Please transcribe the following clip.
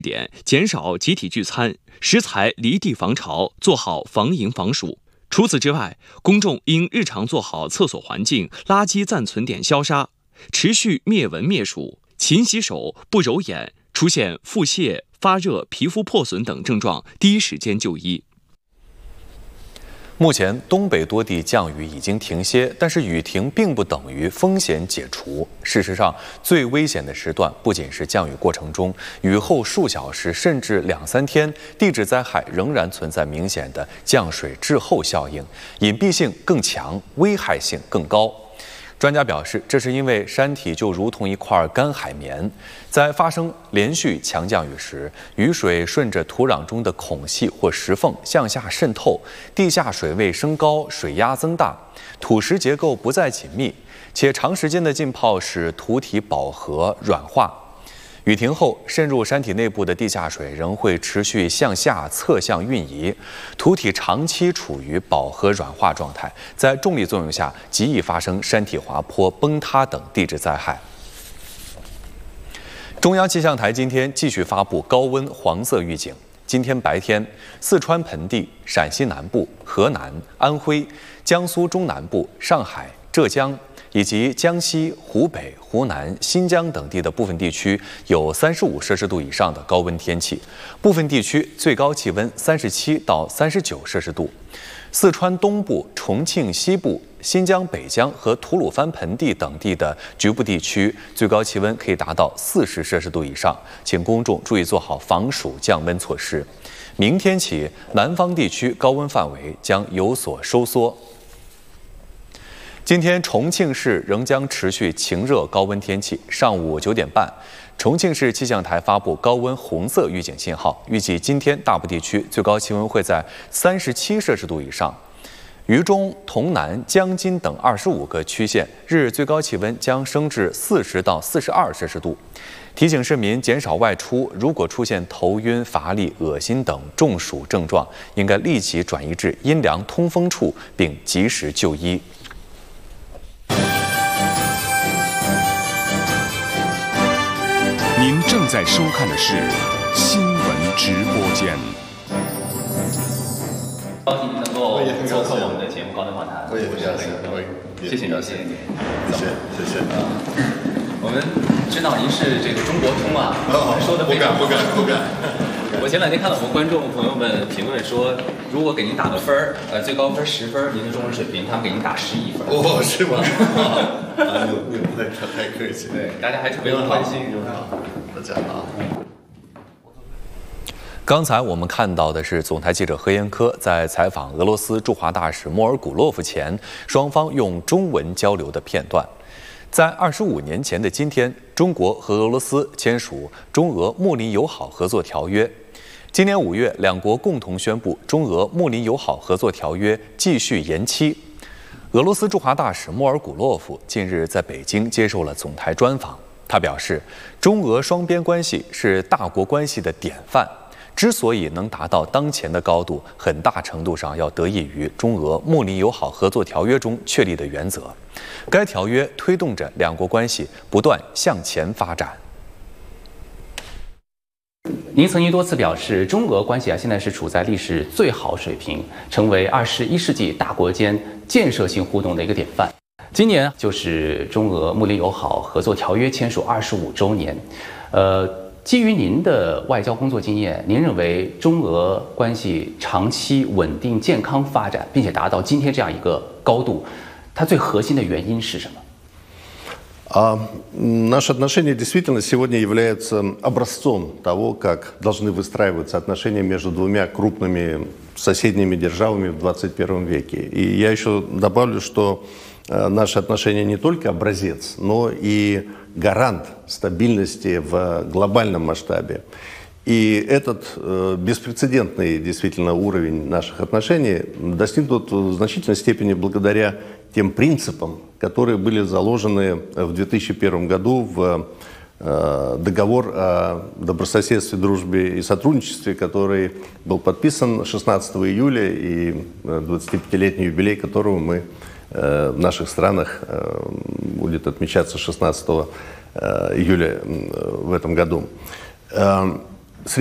点，减少集体聚餐，食材离地防潮，做好防蝇防鼠。除此之外，公众应日常做好厕所环境、垃圾暂存点消杀，持续灭蚊灭鼠，勤洗手，不揉眼，出现腹泻、发热、皮肤破损等症状，第一时间就医。 目前，东北多地降雨已经停歇，但是雨停并不等于风险解除。事实上，最危险的时段不仅是降雨过程中，雨后数小时甚至2-3天，地质灾害仍然存在明显的降水滞后效应，隐蔽性更强，危害性更高。专家表示，这是因为山体就如同一块干海绵，在发生连续强降雨时，雨水顺着土壤中的孔隙或石缝向下渗透，地下水位升高，水压增大，土石结构不再紧密，且长时间的浸泡使土体饱和软化。雨停后，渗入山体内部的地下水仍会持续向下侧向运移，土体长期处于饱和软化状态，在重力作用下极易发生山体滑坡、崩塌等地质灾害。中央气象台今天继续发布高温黄色预警。今天白天，四川盆地、陕西南部、河南、安徽、江苏中南部、上海、浙江以及江西、湖北、湖南、新疆等地的部分地区有35摄氏度以上的高温天气，部分地区最高气温37到39摄氏度。四川东部、重庆西部、新疆北疆和吐鲁番盆地等地的局部地区最高气温可以达到40摄氏度以上，请公众注意做好防暑降温措施。明天起，南方地区高温范围将有所收缩。今天，重庆市仍将持续晴热高温天气。上午9点半，重庆市气象台发布高温红色预警信号，预计今天大部地区最高气温会在37摄氏度以上。渝中、潼南、江津等25个区县日最高气温将升至40到42摄氏度。提醒市民减少外出，如果出现头晕、乏力、恶心等中暑症状，应该立即转移至阴凉通风处，并及时就医。 您正在收看的是新闻直播间。 高兴能够做客我们的节目《高能访谈》， 我也非常谢谢您，谢谢您， 谢谢。 我们知道您是这个中国通啊，说的不敢。 我前两天看到我们观众朋友们评论说，如果给您打个分儿，最高分10分，您的中文水平，他们给您打11分。 哦，是吗？你太客气。 对，大家还特别关心。 大家好。 刚才我们看到的是总台记者何延科在采访俄罗斯驻华大使莫尔古洛夫前，双方用中文交流的片段。在25年前的今天，中国和俄罗斯签署中俄睦邻友好合作条约。今年5月，两国共同宣布中俄睦邻友好合作条约继续延期。俄罗斯驻华大使莫尔古洛夫近日在北京接受了总台专访，他表示，中俄双边关系是大国关系的典范。之所以能达到当前的高度，很大程度上要得益于中俄睦邻友好合作条约中确立的原则。该条约推动着两国关系不断向前发展。 您曾经多次表示，中俄关系现在是处在历史最好水平，成为21世纪大国间建设性互动的一个典范。今年就是中俄睦邻友好合作条约签署25周年。基于您的外交工作经验，您认为中俄关系长期稳定健康发展，并且达到今天这样一个高度，它最核心的原因是什么？ Наши отношения действительно сегодня являются образцом того, как должны выстраиваться отношения между двумя крупными соседними державами в 21 веке. И я еще добавлю, что наши отношения не только образец, но и гарант стабильности в глобальном масштабе. И этот беспрецедентный действительно уровень наших отношений достигнут в значительной степени благодаря тем принципам, которые были заложены в 2001 году в договор о добрососедстве, дружбе и сотрудничестве, который был подписан 16 июля и 25-летний юбилей которого мы в наших странах будет отмечаться 16 июля в этом году.